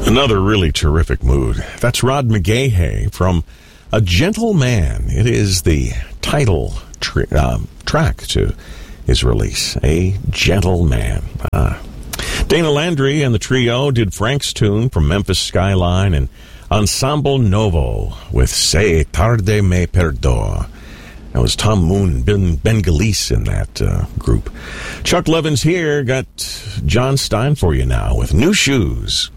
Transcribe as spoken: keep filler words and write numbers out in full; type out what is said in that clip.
Another really terrific mood. That's Rod McGahey from A Gentle Man. It is the title tra- um, track to his release, A Gentle Man. Uh, Dana Landry and the trio did Frank's tune from Memphis Skyline and Ensemble Novo with Se Tarde Me Perdoa. That was Tom Moon and Ben, Ben Galice in that uh, group. Chuck Levin's here. Got John Stein for you now with New Shoes.